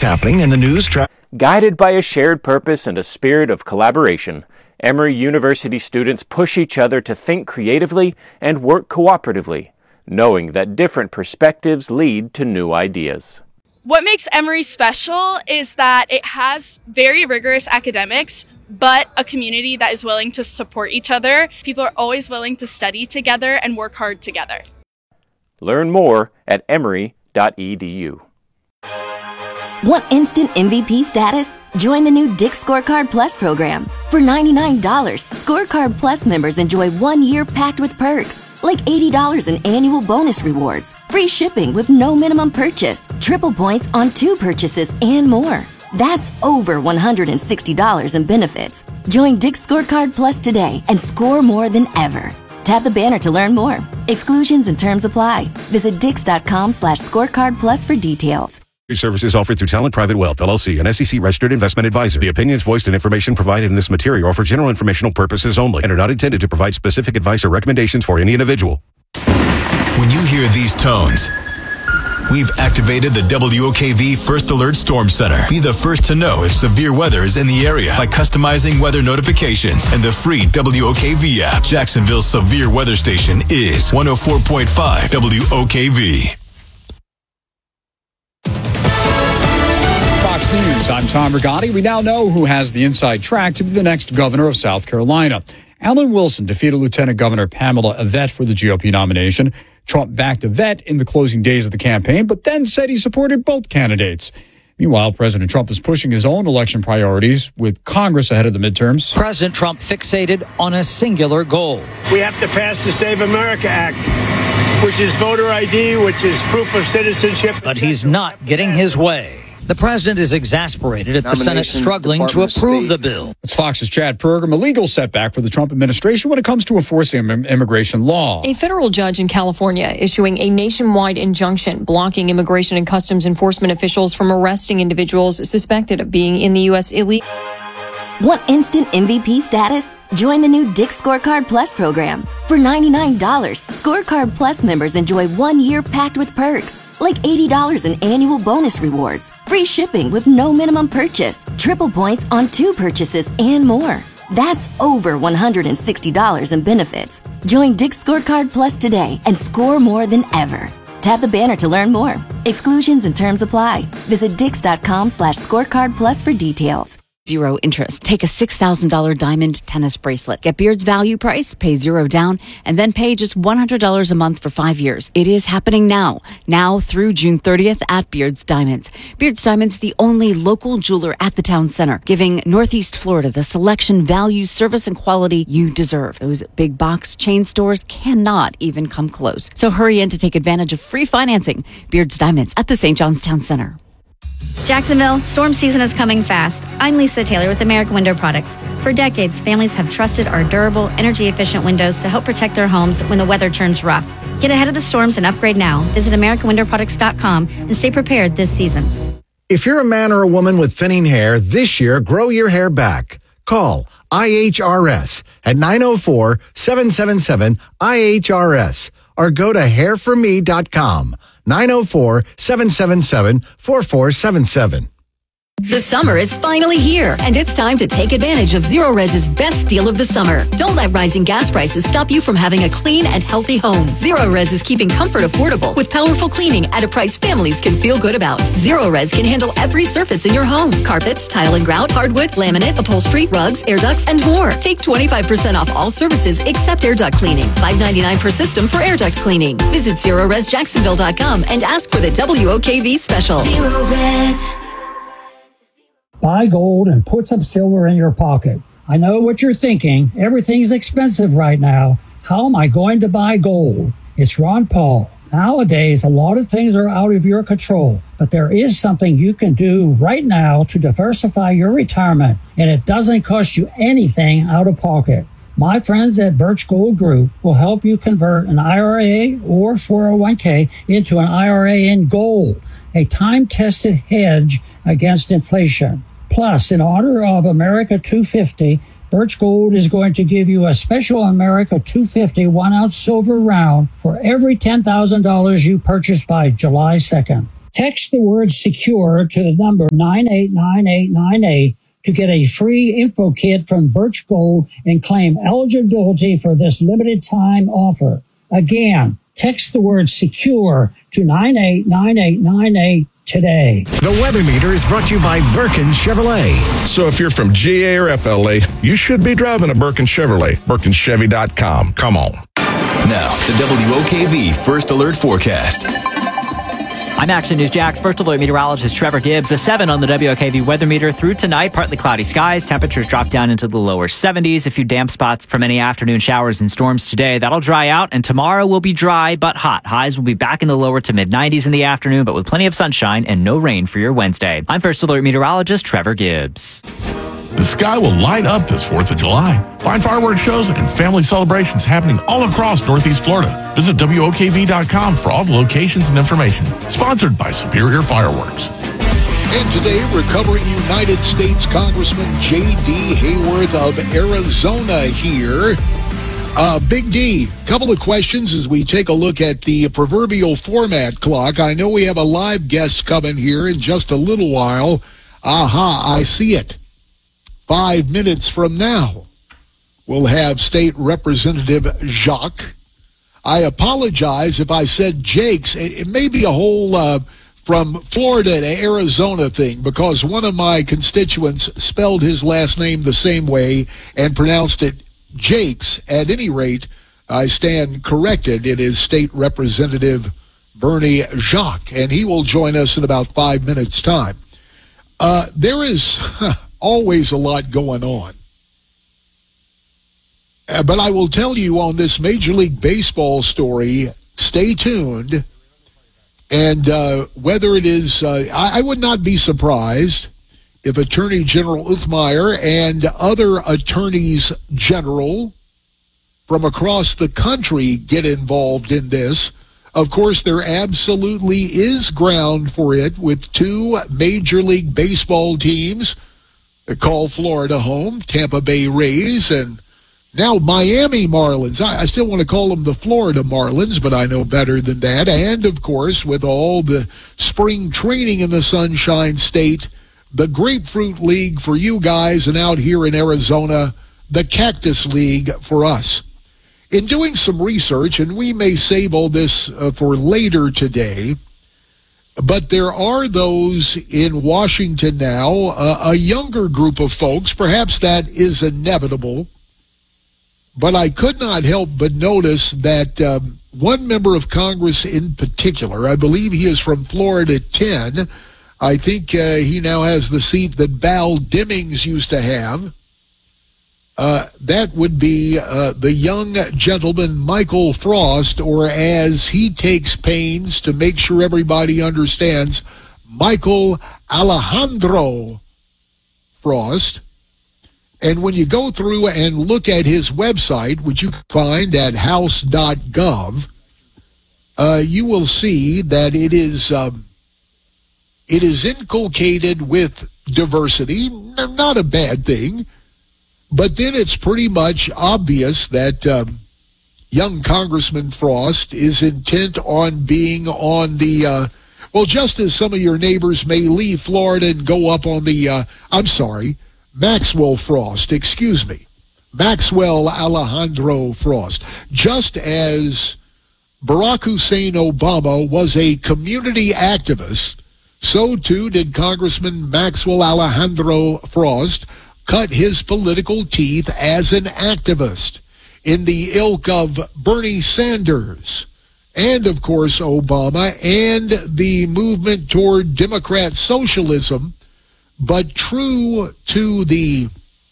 happening in the news. Guided by a shared purpose and a spirit of collaboration, Emory University students push each other to think creatively and work cooperatively, knowing that different perspectives lead to new ideas. What makes Emory special is that it has very rigorous academics, but a community that is willing to support each other. People are always willing to study together and work hard together. Learn more at emory.edu. Want instant MVP status? Join the new Dick's Scorecard Plus program. For $99, Scorecard Plus members enjoy 1 year packed with perks, like $80 in annual bonus rewards, free shipping with no minimum purchase, triple points on 2 purchases, and more. That's over $160 in benefits. Join Dick's Scorecard Plus today and score more than ever. Tap the banner to learn more. Exclusions and terms apply. Visit dix.com/scorecard plus for details. Services offered through Talent Private Wealth, LLC, an SEC-registered investment advisor. The opinions voiced and information provided in this material are for general informational purposes only and are not intended to provide specific advice or recommendations for any individual. When you hear these tones, we've activated the WOKV First Alert Storm Center. Be the first to know if severe weather is in the area by customizing weather notifications and the free WOKV app. Jacksonville's severe weather station is 104.5 WOKV. Fox News, I'm Tom Rigotti. We now know who has the inside track to be the next governor of South Carolina. Alan Wilson defeated Lieutenant Governor Pamela Yvette for the GOP nomination. Trump backed Yvette in the closing days of the campaign, but then said he supported both candidates. Meanwhile, President Trump is pushing his own election priorities with Congress ahead of the midterms. President Trump fixated on a singular goal. We have to pass the Save America Act, which is voter ID, which is proof of citizenship. But he's not getting his way. The president is exasperated at the Senate struggling to approve the bill. It's Fox's Chad Pergram. A legal setback for the Trump administration when it comes to enforcing immigration law. A federal judge in California issuing a nationwide injunction blocking Immigration and Customs Enforcement officials from arresting individuals suspected of being in the U.S. illegally. Want instant MVP status? Join the new Dick's Scorecard Plus program. For $99, Scorecard Plus members enjoy 1 year packed with perks, like $80 in annual bonus rewards, free shipping with no minimum purchase, triple points on 2 purchases, and more. That's over $160 in benefits. Join Dick's Scorecard Plus today and score more than ever. Tap the banner to learn more. Exclusions and terms apply. Visit dix.com/scorecard plus for details. 0 interest. Take a $6,000 diamond tennis bracelet. Get Beard's value price, pay 0 down, and then pay just $100 a month for 5 years. It is happening now through June 30th at Beard's Diamonds. Beard's Diamonds, the only local jeweler at the town center, giving Northeast Florida the selection, value, service, and quality you deserve. Those big box chain stores cannot even come close. So hurry in to take advantage of free financing. Beard's Diamonds at the St. John's Town Center. Jacksonville, storm season is coming fast. I'm Lisa Taylor with American Window Products. For decades, families have trusted our durable, energy-efficient windows to help protect their homes when the weather turns rough. Get ahead of the storms and upgrade now. Visit AmericanWindowProducts.com and stay prepared this season. If you're a man or a woman with thinning hair, this year, grow your hair back. Call IHRS at 904-777-IHRS or go to hairforme.com. 904-777-4477. The summer is finally here, and it's time to take advantage of Zero Res's best deal of the summer. Don't let rising gas prices stop you from having a clean and healthy home. Zero Res is keeping comfort affordable with powerful cleaning at a price families can feel good about. Zero Res can handle every surface in your home. Carpets, tile and grout, hardwood, laminate, upholstery, rugs, air ducts, and more. Take 25% off all services except air duct cleaning. $5.99 per system for air duct cleaning. Visit ZeroResJacksonville.com and ask for the WOKV special. Zero Res. Buy gold and put some silver in your pocket. I know what you're thinking. Everything's expensive right now. How am I going to buy gold? It's Ron Paul. Nowadays, a lot of things are out of your control, but there is something you can do right now to diversify your retirement, and it doesn't cost you anything out of pocket. My friends at Birch Gold Group will help you convert an IRA or 401k into an IRA in gold, a time-tested hedge against inflation. Plus, in honor of America 250, Birch Gold is going to give you a special America 250 1-ounce silver round for every $10,000 you purchase by July 2nd. Text the word secure to the number 989898 to get a free info kit from Birch Gold and claim eligibility for this limited time offer. Again, text the word secure to 989898 today. The Weather Meter is brought to you by Birkin Chevrolet. So if you're from GA or FLA, you should be driving a Birkin Chevrolet. BirkinChevy.com. Come on. Now, the WOKV First Alert Forecast. I'm Action News Jack's First Alert meteorologist Trevor Gibbs. A 7 on the WOKV weather meter through tonight. Partly cloudy skies. Temperatures drop down into the lower 70s. A few damp spots from any afternoon showers and storms today. That'll dry out, and tomorrow will be dry but hot. Highs will be back in the lower to mid-90s in the afternoon, but with plenty of sunshine and no rain for your Wednesday. I'm First Alert meteorologist Trevor Gibbs. The sky will light up this 4th of July. Find fireworks shows and family celebrations happening all across Northeast Florida. Visit WOKV.com for all the locations and information. Sponsored by Superior Fireworks. And today, recovering United States Congressman J.D. Hayworth of Arizona here. Big D, couple of questions as we take a look at the proverbial format clock. I know we have a live guest coming here in just a little while. Aha, I see it. 5 minutes from now, we'll have State Representative Jacques. I apologize if I said Jakes. It may be a whole from Florida to Arizona thing, because one of my constituents spelled his last name the same way and pronounced it Jakes. At any rate, I stand corrected. It is State Representative Bernie Jacques, and he will join us in about 5 minutes' time. There is always a lot going on. But I will tell you on this Major League Baseball story, stay tuned. And whether it is, I would not be surprised if Attorney General Uthmeier and other attorneys general from across the country get involved in this. Of course, there absolutely is ground for it with two Major League Baseball teams that call Florida home, Tampa Bay Rays, and now Miami Marlins. I still want to call them the Florida Marlins, but I know better than that. And, of course, with all the spring training in the Sunshine State, the Grapefruit League for you guys, and out here in Arizona, the Cactus League for us. In doing some research, and we may save all this for later today, but there are those in Washington now, a younger group of folks, perhaps that is inevitable, but I could not help but notice that one member of Congress in particular, I believe he is from Florida 10, I think he now has the seat that Val Demings used to have. That would be the young gentleman Michael Frost, or as he takes pains to make sure everybody understands, Michael Alejandro Frost. And when you go through and look at his website, which you can find at house.gov, you will see that it is inculcated with diversity, not a bad thing. But then it's pretty much obvious that young Congressman Frost is intent on being on the, well, just as some of your neighbors may leave Florida and go up on the, Maxwell Frost, Maxwell Alejandro Frost. Just as Barack Hussein Obama was a community activist, so too did Congressman Maxwell Alejandro Frost cut his political teeth as an activist in the ilk of Bernie Sanders and, of course, Obama and the movement toward Democrat socialism, but true to the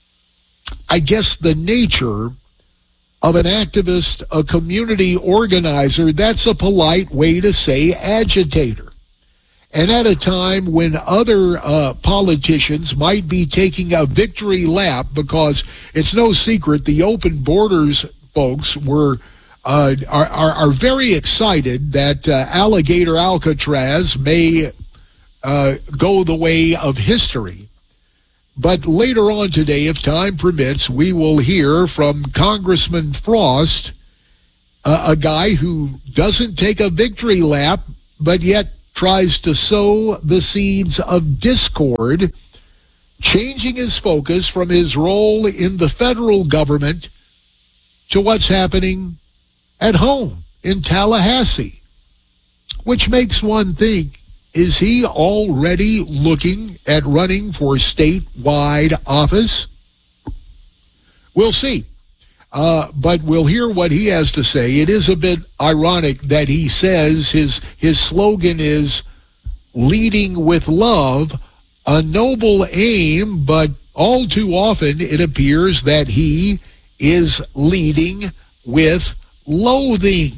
nature of an activist, a community organizer. That's a polite way to say agitator. And at a time when other politicians might be taking a victory lap, because it's no secret the open borders folks are very excited that Alligator Alcatraz may go the way of history. But later on today, if time permits, we will hear from Congressman Frost, a guy who doesn't take a victory lap, but yet tries to sow the seeds of discord, changing his focus from his role in the federal government to what's happening at home in Tallahassee, which makes one think, is he already looking at running for statewide office? We'll see. But we'll hear what he has to say. It is a bit ironic that he says his slogan is leading with love, a noble aim, but all too often it appears that he is leading with loathing.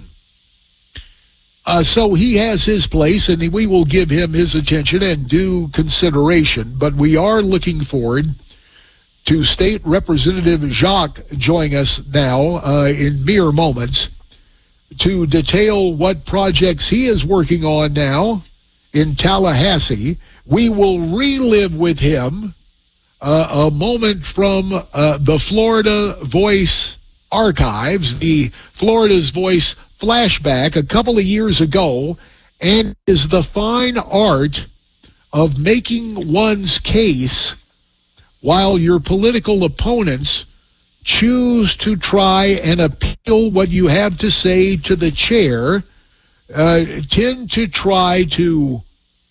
So he has his place, and we will give him his attention and due consideration. But we are looking forward to State Representative Jacques joining us now in mere moments to detail what projects he is working on now in Tallahassee. We will relive with him a moment from the Florida Voice archives, the Florida's Voice flashback a couple of years ago, and is the fine art of making one's case while your political opponents choose to try and appeal what you have to say to the chair, tend to try to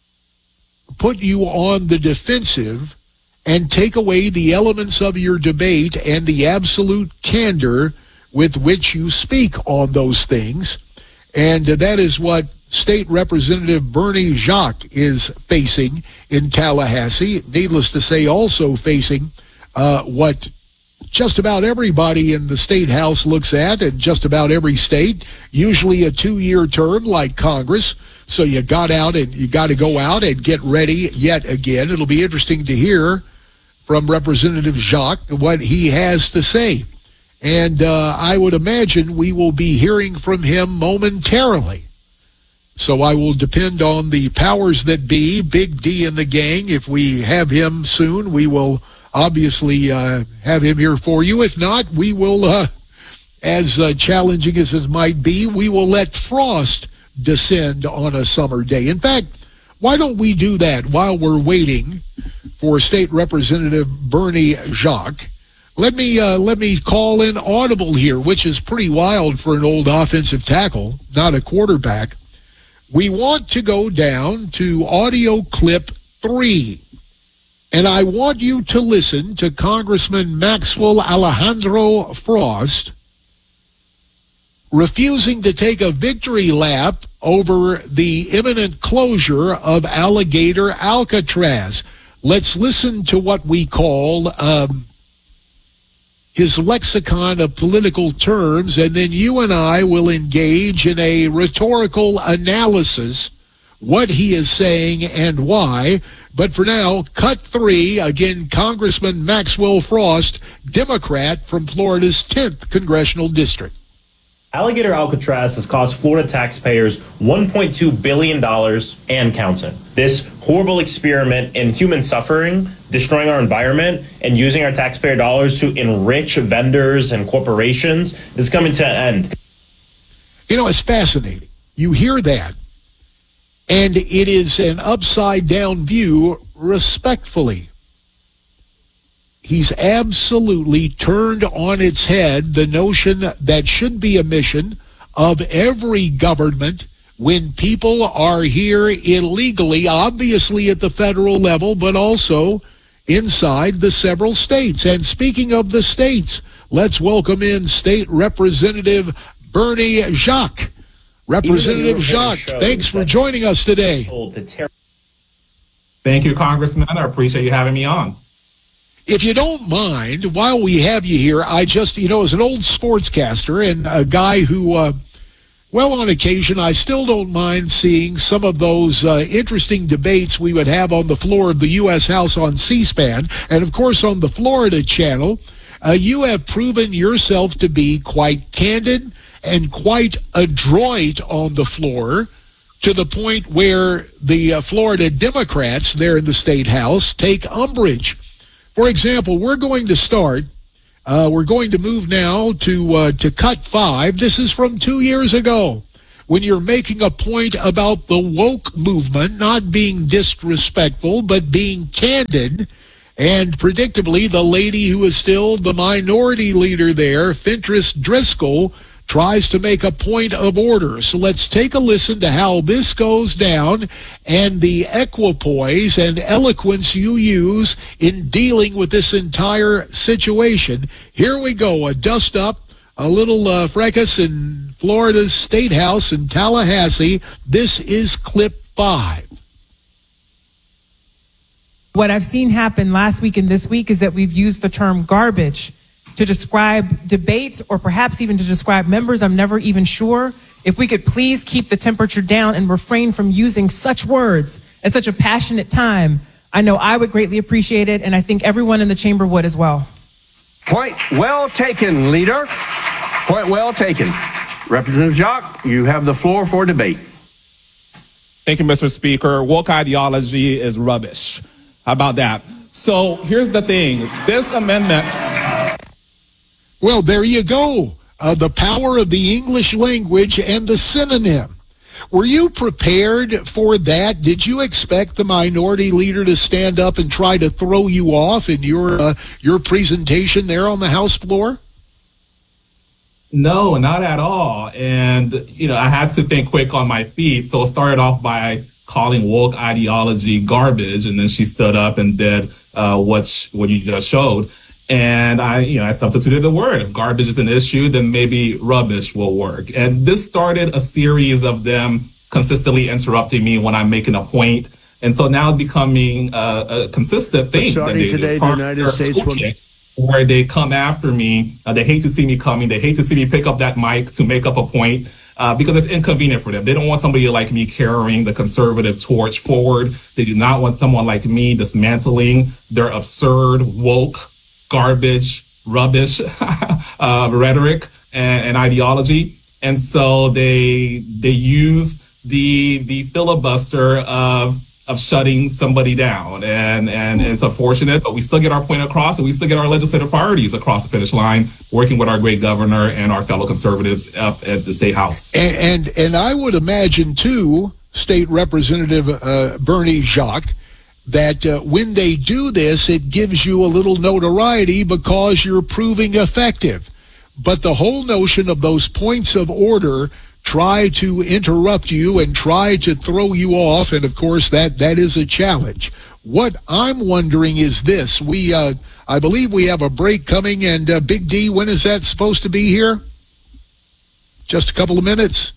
put you on the defensive and take away the elements of your debate and the absolute candor with which you speak on those things. And that is what State Representative Bernie Jacques is facing in Tallahassee. Needless to say, also facing what just about everybody in the state house looks at in just about every state, usually a 2-year term like Congress. So you got to go out and get ready yet again. It'll be interesting to hear from Representative Jacques what he has to say. And I would imagine we will be hearing from him momentarily. So I will depend on the powers that be, Big D and the gang. If we have him soon, we will obviously have him here for you. If not, we will, as challenging as it might be, we will let frost descend on a summer day. In fact, why don't we do that while we're waiting for State Representative Bernie Jacques? Let me call in audible here, which is pretty wild for an old offensive tackle, not a quarterback. We want to go down to audio clip 3, and I want you to listen to Congressman Maxwell Alejandro Frost refusing to take a victory lap over the imminent closure of Alligator Alcatraz. Let's listen to what we call his lexicon of political terms, and then you and I will engage in a rhetorical analysis, what he is saying and why. But for now, cut 3, again, Congressman Maxwell Frost, Democrat from Florida's 10th Congressional District. Alligator Alcatraz has cost Florida taxpayers $1.2 billion and counting. This horrible experiment in human suffering, destroying our environment, and using our taxpayer dollars to enrich vendors and corporations is coming to an end. You know, it's fascinating. You hear that, and it is an upside-down view, respectfully. He's absolutely turned on its head the notion that should be a mission of every government when people are here illegally, obviously at the federal level, but also inside the several states. And speaking of the states, let's welcome in State Representative Bernie Jacques. Representative Jacques, thanks for joining us today. Thank you, Congressman. I appreciate you having me on. If you don't mind, while we have you here, I just, as an old sportscaster and a guy who, well, on occasion, I still don't mind seeing some of those interesting debates we would have on the floor of the U.S. House on C-SPAN, and, of course, on the Florida channel. You have proven yourself to be quite candid and quite adroit on the floor, to the point where the Florida Democrats there in the State House take umbrage. For example, we're going to move now to cut 5. This is from 2 years ago when you're making a point about the woke movement, not being disrespectful, but being candid. And predictably, the lady who is still the minority leader there, Fentress Driscoll, tries to make a point of order. So let's take a listen to how this goes down and the equipoise and eloquence you use in dealing with this entire situation. Here we go, a dust-up, a little fracas in Florida's State House in Tallahassee. This is clip 5. What I've seen happen last week and this week is that we've used the term garbage to describe debates or perhaps even to describe members. I'm never even sure. If we could please keep the temperature down and refrain from using such words at such a passionate time, I know I would greatly appreciate it, and I think everyone in the chamber would as well. Point well taken, leader. Point well taken. Representative Jacques, you have the floor for debate. Thank you, Mr. Speaker. Woke ideology is rubbish. How about that? So here's the thing. This amendment... Well, there you go. The power of the English language and the synonym. Were you prepared for that? Did you expect the minority leader to stand up and try to throw you off in your presentation there on the House floor? No, not at all. And, I had to think quick on my feet. So it started off by calling woke ideology garbage. And then she stood up and did what you just showed. And I substituted the word. If garbage is an issue, then maybe rubbish will work. And this started a series of them consistently interrupting me when I'm making a point. And so now it's becoming a consistent thing. Starting today, the United States will... Where they come after me. They hate to see me coming. They hate to see me pick up that mic to make up a point because it's inconvenient for them. They don't want somebody like me carrying the conservative torch forward. They do not want someone like me dismantling their absurd, woke, garbage, rubbish rhetoric and ideology. And so they use the filibuster of shutting somebody down. And it's unfortunate, but we still get our point across and we still get our legislative priorities across the finish line, working with our great governor and our fellow conservatives up at the State House. And I would imagine, too, State Representative Bernie Jacques, that when they do this, it gives you a little notoriety because you're proving effective. But the whole notion of those points of order try to interrupt you and try to throw you off, and of course that is a challenge. What I'm wondering is this. I believe we have a break coming, and Big D, when is that supposed to be here? Just a couple of minutes?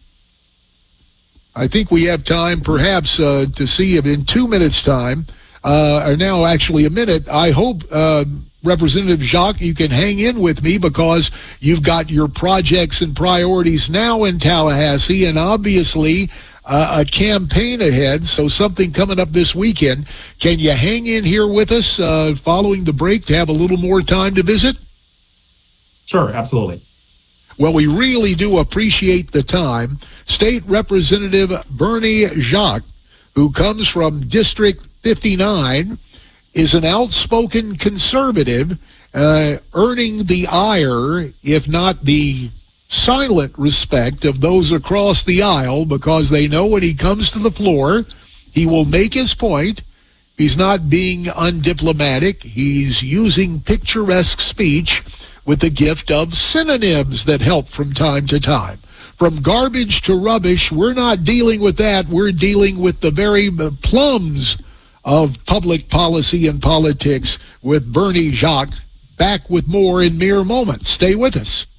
I think we have time perhaps to see if in 2 minutes' time, or now actually a minute. I hope, Representative Jacques, you can hang in with me because you've got your projects and priorities now in Tallahassee and obviously a campaign ahead, so something coming up this weekend. Can you hang in here with us following the break to have a little more time to visit? Sure, absolutely. Well, we really do appreciate the time. State Representative Bernie Jacques, who comes from District 59, is an outspoken conservative, earning the ire, if not the silent respect of those across the aisle, because they know when he comes to the floor, he will make his point. He's not being undiplomatic. He's using picturesque speech with the gift of synonyms that help from time to time. From garbage to rubbish, we're not dealing with that. We're dealing with the very plums of public policy and politics with Bernie Jacques. Back with more in mere moments. Stay with us.